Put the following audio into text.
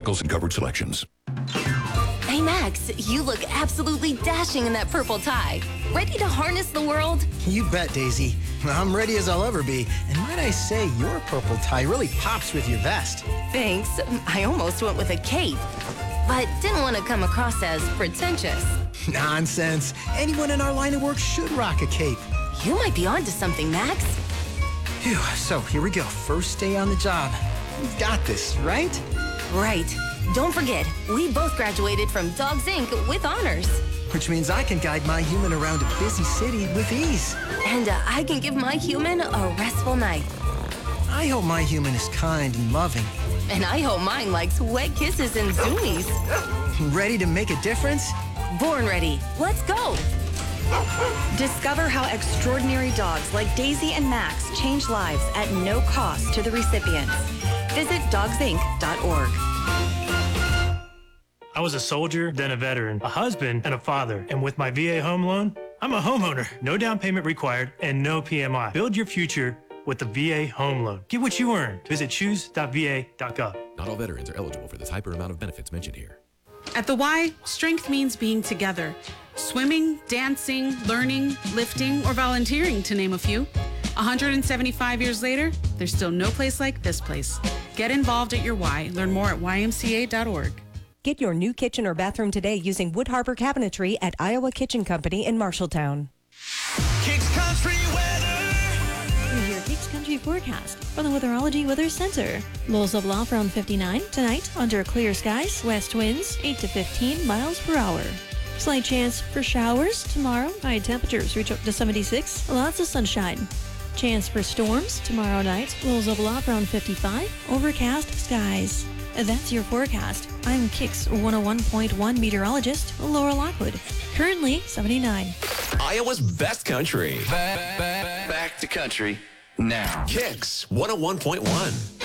articles and covered selections. Hey, Max, you look absolutely dashing in that purple tie. Ready to harness the world? You bet, Daisy. I'm ready as I'll ever be. And might I say, your purple tie really pops with your vest. Thanks. I almost went with a cape, but didn't want to come across as pretentious. Nonsense. Anyone in our line of work should rock a cape. You might be onto something, Max. Phew, so here we go. First day on the job. We've got this, right? Right. Don't forget, we both graduated from Dogs Inc. with honors. Which means I can guide my human around a busy city with ease. And I can give my human a restful night. I hope my human is kind and loving. And I hope mine likes wet kisses and zoomies. Ready to make a difference? Born ready. Let's go. Discover how extraordinary dogs like Daisy and Max change lives at no cost to the recipients. Visit dogsinc.org. I was a soldier, then a veteran, a husband, and a father. And with my VA home loan, I'm a homeowner. No down payment required and no PMI. Build your future with the VA home loan. Get what you earned. Visit choose.va.gov. Not all veterans are eligible for this hyper amount of benefits mentioned here. At the Y, strength means being together. Swimming, dancing, learning, lifting, or volunteering, to name a few. 175 years later, there's still no place like this place. Get involved at your Y. Learn more at ymca.org. Get your new kitchen or bathroom today using Wood Harbor Cabinetry at Iowa Kitchen Company in Marshalltown. Kicks Country weather. Here's your Kicks Country forecast from the Weatherology Weather Center. Lows of low around 59 tonight under clear skies. West winds 8 to 15 miles per hour. Slight chance for showers tomorrow. High temperatures reach up to 76. Lots of sunshine. Chance for storms tomorrow night. Lows of low around 55. Overcast skies. That's your forecast. I'm Kicks 101.1 meteorologist Laura Lockwood. Currently 79. Iowa's best country. Back to country now. Kicks 101.1.